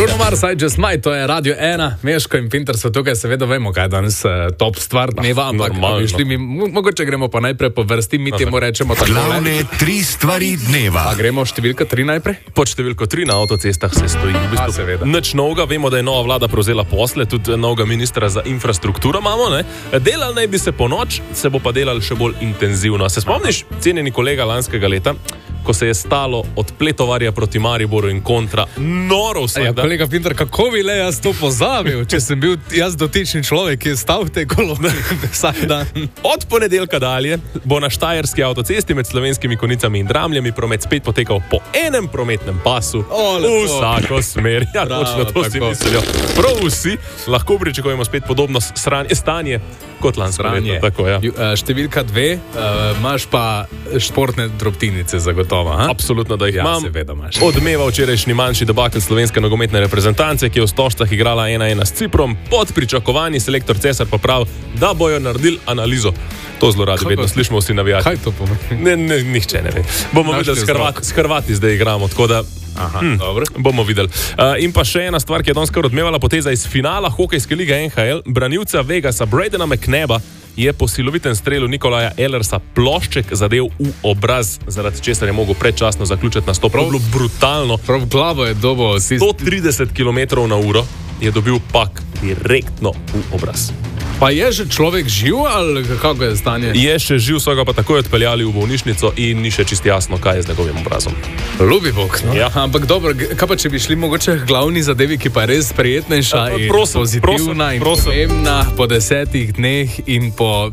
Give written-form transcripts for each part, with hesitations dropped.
Bruno Mars, I Just Might, to je Radio 1, Meško in Pinter so tukaj, seveda vemo, kaj je danes top stvar dneva, ampak mogoče gremo pa najprej po vrsti, mi temu rečemo tako. Glavne 3 stvari dneva. A gremo številka 3 najprej? Pod številko 3 na avtocestah se stoji. V bistvu, seveda. Nič novega, vemo, da je nova vlada prevzela posle, tudi novega ministra za infrastrukturo imamo, ne? Delal naj bi se po noč, se bo pa delal še bolj intenzivno. Se spomniš, cenjeni kolega, lanskega leta, ko se je stalo od Pletovarja proti Mariboru in kontra noro vsak dan? Kolega Pinter, kako bi le jaz to pozabil, če sem bil jaz dotični človek, ki je stal v tej koloni vsak dan? Od ponedeljka dalje bo na štajerski avtocesti med Slovenskimi Konjicami in Dramljami promet spet potekal po enem prometnem pasu v vsako smer. Ja, točno to si mislijo. Prav vsi lahko pričakujemo spet podobno stanje kot lansko leto. Tako, ja. Številka 2, imaš pa športne drobtinice zagotovo, ha? Absolutno, da jih imam. Seveda imaš. Odmeva včerajšnji manjši debakel slovenske nogometne reprezentance, ki je v Stožcah igrala 1-1 s Ciprom. Pod pričakovanji selektor Cesar pa pravi, da bojo naredili analizo. To zelo radi vedno slišimo vsi navijači. Kaj to pomeni? Nihče ne ve. Bomo videli, s Hrvati zdaj igramo, tako da bomo videli. In pa še ena stvar, ki je danes kar odmevala poteza iz finala hokejske lige NHL. Branilca Vegasa Bradena McNaba je po silovitem strelu Nikolaja Ellersa plošček zadev v obraz, zaradi česar je mogel predčasno zaključiti nastop. Prav bilo brutalno. Prav glavo je dobo. 130 km/h je dobil pak direktno v obraz. Pa je že človek živ ali kako je stanje? Je še živ, so ga pa takoj odpeljali v bolnišnico in ni še čisto jasno, kaj je z njegovim obrazom. Ljubi Bog, no? Ja. Ampak dobro, kaj pa če bi šli mogoče glavni zadevi, ki pa je res prijetnejša in pozitivna in pomembna po 10 dneh in po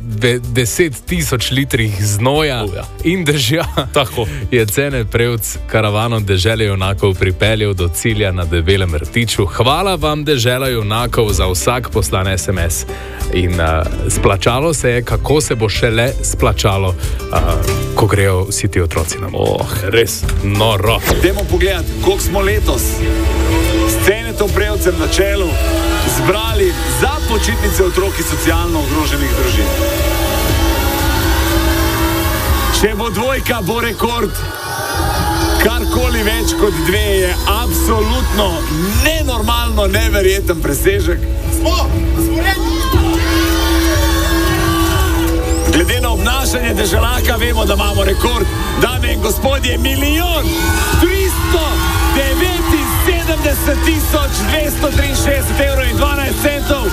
10.000 litrih znoja in dežja. Tako. Je Cene Prevc karavano Dežele junakov pripeljal do cilja na Debelem rtiču. Hvala vam, Dežela junakov, za vsak poslan SMS. In splačalo se je, kako se bo šele splačalo, ko grejo vsi ti otroci na morje. Res noro. Dajmo pogledati, koliko smo letos s Cenetom Prevcem na čelu zbrali za počitnice otrok iz socialno ogroženih družin. Če bo dvojka, bo rekord. Karkoli več kot 2 je absolutno nenormalno, neverjeten presežek. Glede na obnašanje Deželaka vemo, da imamo rekord. Dame in gospodje, 1.379.263,12 €.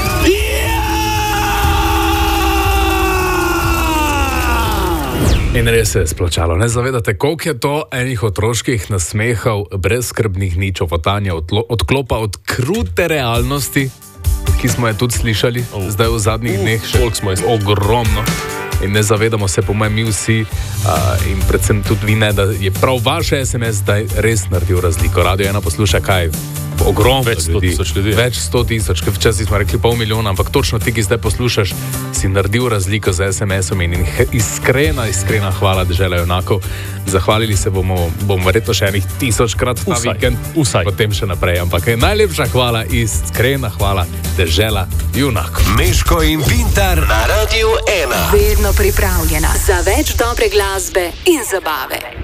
In res se je splačalo. Ne zavedate, koliko je to enih otroških nasmehov, brezskrbnih ničovotanja, odklopa od krute realnosti, ki smo je tudi slišali zdaj v zadnjih dneh. Koliko smo je ogromno. In ne zavedamo se, po mojem, mi vsi in predvsem tudi vi ne, da je prav vaš SMS zdaj res naredil razliko. Radio 1 posluša kaj? Ogromno več 100.000 ljudi. Več 100.000, včasih smo rekli 500 000, ampak točno ti, ki zdaj poslušaš, si naredil razliko z SMS-om in iskrena hvala Dežela junakov. Zahvalili se bomo verjetno še enih 1000-krat ta vikend, potem še naprej, ampak najlepša hvala, iskrena hvala Dežela junakov. Meško in Pintar na Radio 1. Vedno pripravljena za več dobre glasbe in zabave.